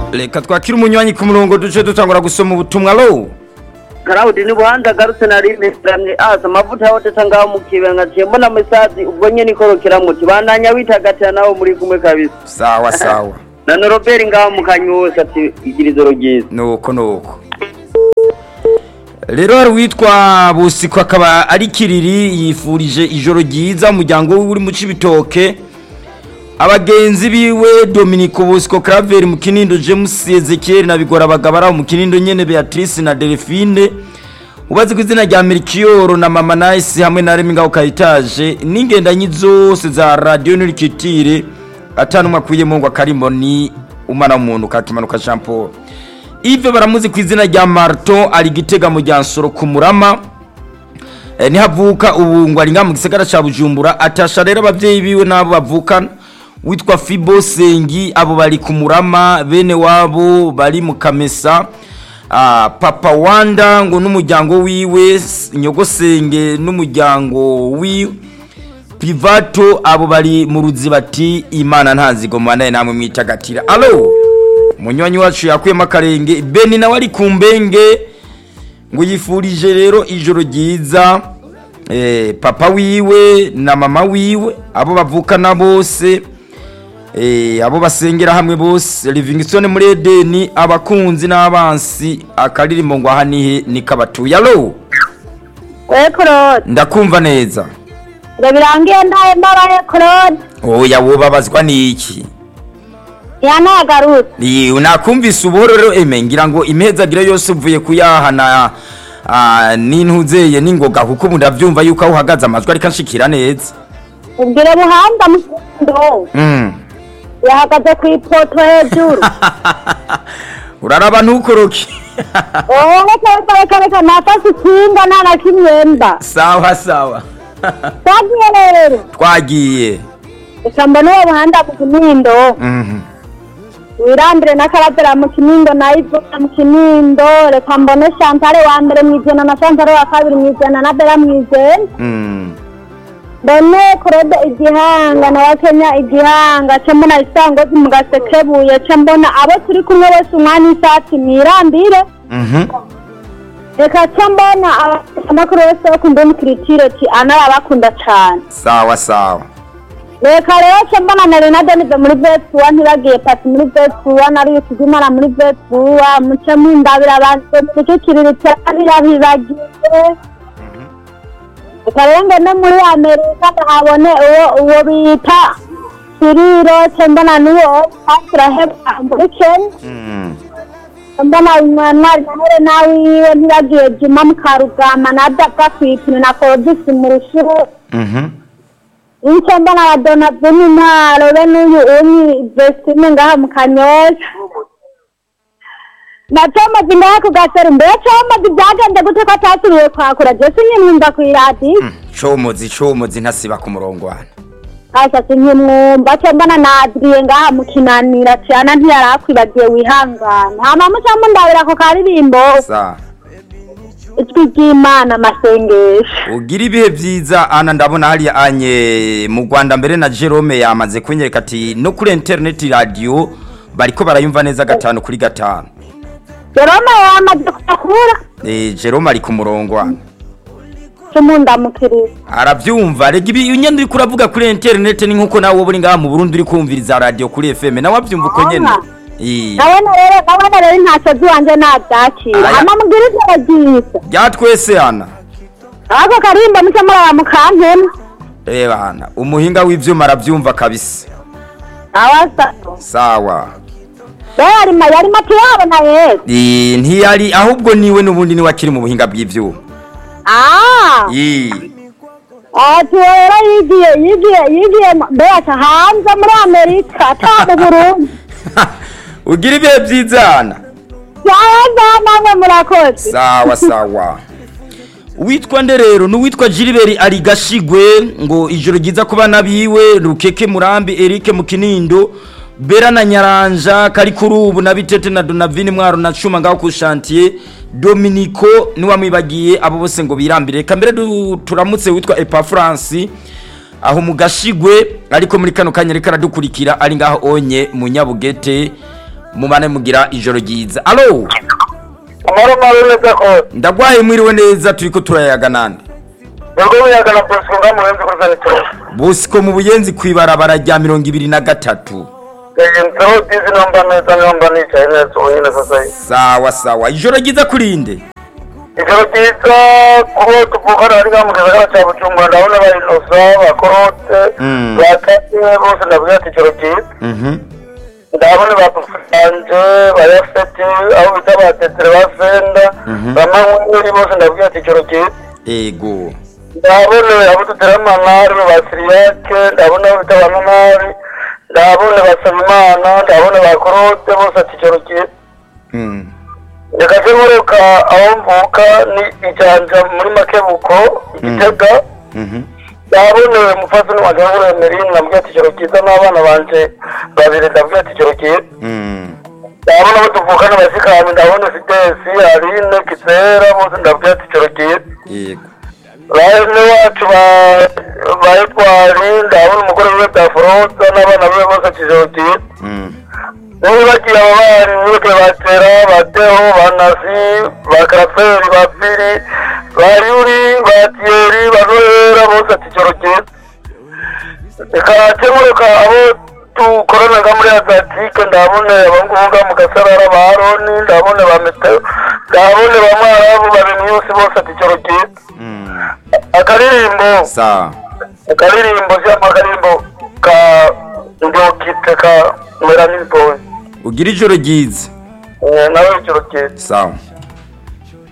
Reka twakira umunywanyi ku murongo duce dutangura gusoma ubutumwa lo. Claude ni buhanda garutse nari ndamye asa amavuta yote tangaho mukibenga cye mbona mesazi ubwo nyene ikorokeramwe tibandanya witagatira nawo muri kumwe kabisa. Sawa sawa. Na Robert ngaho mukanyosha ati igirizoro ryiza. Nuko. Rero hari witwa Busiko akaba ari kiriri yifurije ijoro ryiza umuryango we uri mu Cibitoke. Abagenzi biwe Dominico Bosco Claver mu Kinindo, James Ezekiel na Bigora bagabara mu Kinindo nyene, Beatrice na Delphine ubazi ku izina rya Melchior na Mama Nice hamwe na Remi ngaho Kaitage n'ingendanyi zose za Radio Nurikitire atanumwe akuyemo ngo akarimo ni umana umuntu kakimanuka Jean Paul Yves baramuzi ku izina rya Marto ari Gitega mu Ryansoro ku Murama nihavuka ubu ngo ari nga mu gisagara ca Bujumbura. Atasha rero abavyeyi biwe nabo bavukana witwa Fibo Sengi abo bari ku Murama, bene wabo bari mu Kamesa, Papa Wanda ngo n'umuryango wiwe, Nyogosenge n'umuryango wiwe, Pivato abo bari mu Ruzibati. Imana ntazigoma naye namwe mwitagatira. Allo munywanyi wacu yakuyemo akarenge. Beni nawe ari ku Mbenge ngo yifurije rero ijoro ryiza papa wiwe na mama wiwe abo bavukana bose, abo basengera hamwe bose, Livingstone muri Edeni, abakunzi n'abansi akaririmbo ngo ahanihe nikabatuye. Allo Claude ndakumva neza. Birangiye ndaye mbaraye Claude. Oya wobabazwa niki? Yanagarutse. Ni unakumvise ubuhororo ngira ngo impezagira yose uvuye kuyahana n'intuzeye n'ingoga kuko ndavyumva yuko aho uhagaze amajwi ari kanshikira neza. Ubwire buhanda mundo. Yahagaze ku ipoto hejuru. Uraraba ntukoroke. Reka nafasi kinga nana kimyemba. Sawa. Twagiye rero. Twagiye. Ukamba no buhanda ku Kinindo. Wirambire na Karatera mu Kinindo na Ivo mu Kinindo. Reka mbone Chantale wa mbere mwijana na Chantale wa kabiri mwijana na Bella mwijana. Bone Claude igihanga na Kenya igihanga cyembona isango zimugasekebuye cyembona abo turi kumwe bose umwani sati mirambire. Reka cyembona amakuru yose akunda mukritire ti anara bakunda cyane. Sawa. Reka rero cyembona na Renade nize muri Vetsuwa ntiragiye pati muri Vetsuwa nari ukugimara muri Vetsuwa muce mwindabira abantu mukikirira cyabiragiye. Ukarenge no muri Amerika habone uwo bita Siriro cyembona niyo asiraheba muri Kenya. Mbona umwana nawe ntiragiye Juma Mukarugama na Dapfa kwipine na Kodisi mu Rushuru. Mbona badona bw'intaro benuyu uni Vestine ngaha mu Kanyosha. Natoma zingaha kugasera mbere cyoma byagende gute ko atasuriye kwakura Jesse nyimwumva ku iradi. Comozi ntasiba ku murongo wana. Asa sinyimwumva cyembona nadriye ngaha mu Kinanira cyana ntiyarakwibagiye wihangana. Hama mucamo ndabira ko karirimbo. Sa. Ikigimana masengesho. Ugira ibihe byiza ana ndabona hali anye mu Rwanda mbere na Jerome yamaze kunyereka ati no kuri internet radio bariko barayumva neza 5 kuri 5. Jerome yamaze kukura. Jerome ari ku murongo wana. Tumunda mukiri. Aravyumva rega ibi unyende uri kuravuga kuri internet ni nkuko nawe buri ngaha mu Burundi uri kumviriza radio kuri FM nawe avyumva uko nyene. Nabona rero ntacyo duwanje nabyakira. Amamubwira ibyo byatwese ana. Ako karimba mucamara mukampema. Bana umuhinga w'ivyuma aravyumva kabisa. Sawa. Yari matiyabo na yego. Ntiyari ahubwo niwe nubundi ni wakiri mu buhinga bw'ivyuma. Tuwera yigiye mbese hanze muri Amerika atamu Burundi. Ugira ibihe byizana. Namwe murakoze. Sawa. Witwa nde rero n'uwitwa Gilbert ari Gashigwe ngo ijoro ryiza kuba nabiwe Rukeke Murambi Eric mu Kinindo Bera na Nyaranja kari kuri ubu na Bitete na Donavini Mwaro na Cuma ngaho ku chantier Dominico niwamwibagiye abo bose ngo birambire kambere turamutse witwa Epa France aho mu Gashigwe ariko muri kano kanya reka radukurikira ari ngaho onye mu Nyabugete mubane mugira ijoro ryiza. Alo amaro neza ko ndagwaye mwiriwe neza turiko turayaga nande ubwo muyaga na Bosco ngamurenze kuri sanitoro Bosco mu buyenzi kwibarabara rya 23 Ntoro dizi namba nicaye neza unyine sasa sawa ijoro ryiza kurinde ijoro ryiza kuko tuvukana ari mu gisagara cya Bujumbura ndabona bayinosa bakorote bakate bose ndabwira ati ijoro ryiza ndabona bapfanje bayafete aho bita batetere basenda bamwe bose ndabwira ati ijoro ryiza ego ndabona abo tuteramana basiriyake ndabona abo bita bananari ndabona Basabimana ndabona bakorote bose ati ijoro ryiza Ndakaze muruka aho mvuka ni ijanja muri Makebuko Igitega ndabona umufasoni wa Gahura Emeline ndabwira ati ijoro ryiza n'abana banje babiri ndabwira ati ijoro ryiza ndabona abo tuvukana basikami ndabona Fidesi Aline Kizera bose ndabwira ati ijoro ryiza yego bane wacu ba Edward ndabona umugore we Dafroza n'abana be bose ati ijoro ryiza bagiye abana batera bateho banasi bakaraferi bapiri bayuri batiyeri banohera bose ati ijoro ryiza ikakemuruka abo dukoranaga muri Atlantique ndabona abangubuga mu Gasarara ba Aroni ndabona ba Meteo ndabona ba Mwarabu babimyusi bose ati ijoro ryiza akaririmbo cy'amakarimbo ka ndokite ka Melanie Boy ugira ijoro ryiza nawe ijoro ryiza sawa